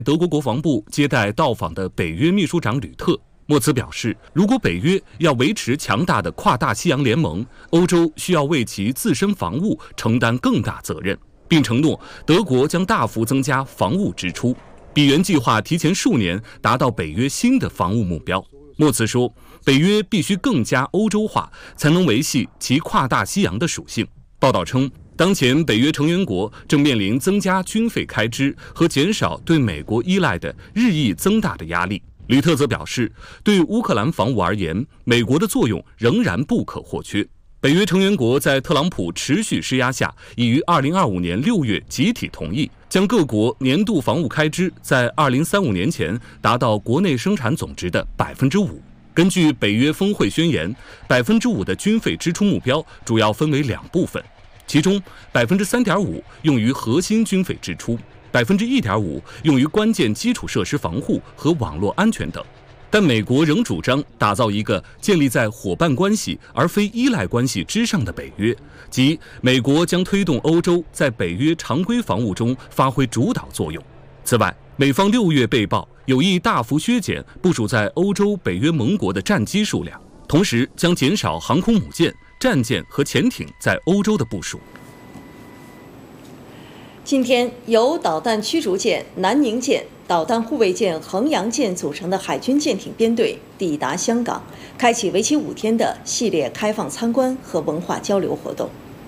德国国防部接待到访的北约秘书长吕特，莫茨表示，如果北约要维持强大的跨大西洋联盟，欧洲需要为其自身防务承担更大责任，并承诺德国将大幅增加防务支出，比原计划提前数年达到北约新的防务目标。莫茨说，北约必须更加欧洲化，才能维系其跨大西洋的属性。报道称，当前北约成员国正面临增加军费开支和减少对美国依赖的日益增大的压力。吕特则表示，对乌克兰防务而言，美国的作用仍然不可或缺。北约成员国在特朗普持续施压下，已于2025年6月集体同意，将各国年度防务开支在2035年前达到国内生产总值的5%。根据北约峰会宣言，5%的军费支出目标主要分为2部分，其中3.5%用于核心军费支出，1.5%用于关键基础设施防护和网络安全等。但美国仍主张打造一个建立在伙伴关系而非依赖关系之上的北约，即美国将推动欧洲在北约常规防务中发挥主导作用。此外，美方6月被曝有意大幅削减部署在欧洲北约盟国的战机数量，同时将减少航空母舰、战舰和潜艇在欧洲的部署。 今天，由导弹驱逐舰南宁舰、导弹护卫舰衡阳舰组成的海军舰艇编队抵达香港，开启为期5天的系列开放参观和文化交流活动。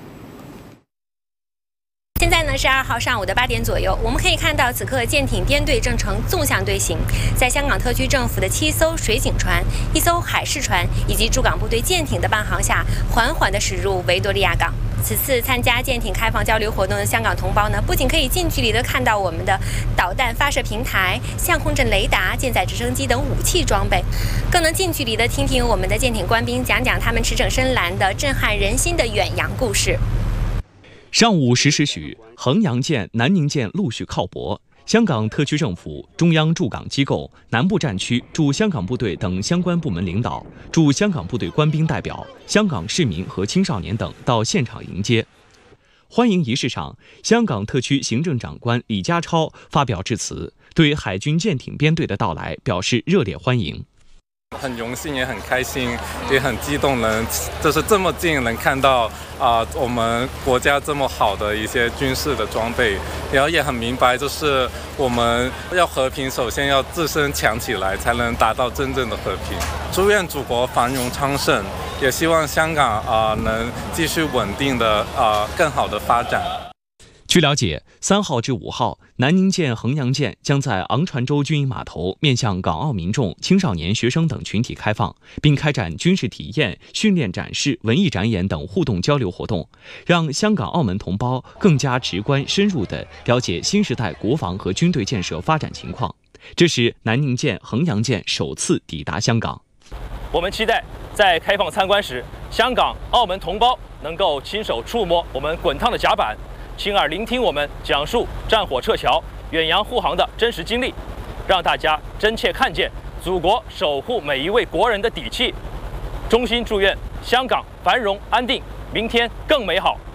现在呢是2号上午的8点左右，我们可以看到此刻舰艇编队正呈纵向队形，在香港特区政府的7艘水警船、1艘海事船以及驻港部队舰艇的伴航下，缓缓地驶入维多利亚港。此次参加舰艇开放交流活动的香港同胞呢，不仅可以近距离地看到我们的导弹发射平台、相控阵雷达、舰载直升机等武器装备，更能近距离地听听我们的舰艇官兵讲讲他们驰骋深蓝的震撼人心的远洋故事。 上午10时许，衡阳舰、南宁舰陆续靠泊。香港特区政府、中央驻港机构、南部战区驻香港部队等相关部门领导、驻香港部队官兵代表、香港市民和青少年等到现场迎接。欢迎仪式上，香港特区行政长官李家超发表致辞，对海军舰艇编队的到来表示热烈欢迎。 很荣幸，也很开心，也很激动，就是这么近能看到我们国家这么好的一些军事的装备，然后也很明白，就是我们要和平，首先要自身强起来，才能达到真正的和平。祝愿祖国繁荣昌盛，也希望香港能继续稳定的更好的发展。 据了解，3号至5号，南宁舰、衡阳舰将在昂船洲军营码头面向港澳民众、青少年、学生等群体开放，并开展军事体验、训练展示、文艺展演等互动交流活动，让香港、澳门同胞更加直观、深入地了解新时代国防和军队建设发展情况。这是南宁舰、衡阳舰首次抵达香港。 我们期待在开放参观时，香港、澳门同胞能够亲手触摸我们滚烫的甲板，亲耳聆听我们讲述战火撤侨、远洋护航的真实经历，让大家真切看见祖国守护每一位国人的底气。衷心祝愿香港繁荣安定，明天更美好。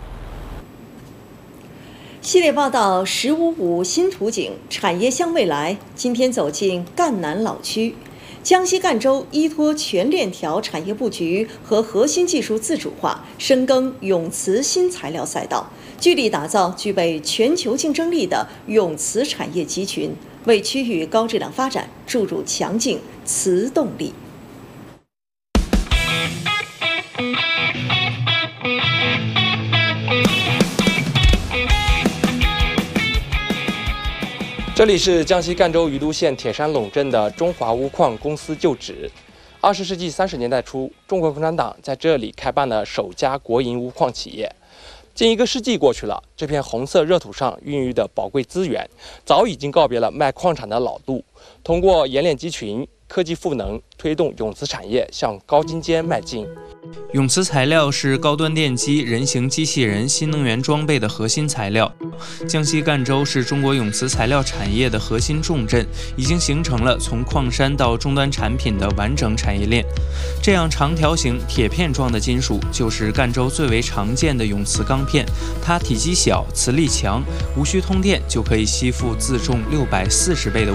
系列报道“15.5新图景，产业向未来”。今天走进赣南老区，江西赣州依托全链条产业布局和核心技术自主化，深耕永磁新材料赛道，聚力打造具备全球竞争力的永磁产业集群，为区域高质量发展注入强劲磁动力。 这里是江西赣州余都县铁山陇镇的中华钨矿公司旧址。20世纪30年代初，中国共产党在这里开办了首家国营钨矿企业。近1个世纪过去了，这片红色热土上孕育的宝贵资源，早已经告别了卖矿产的老度。通过冶炼机群、科技赋能，推动永磁产业向高精尖迈进。 永磁材料是高端电机、人形机器人、新能源装备的核心材料。江西赣州是中国永磁材料产业的核心重镇，已经形成了从矿山到终端产品的完整产业链。这样长条形铁片状的金属就是赣州最为常见的永磁钢片，它体积小，磁力强，无需通电就可以吸附自重640倍的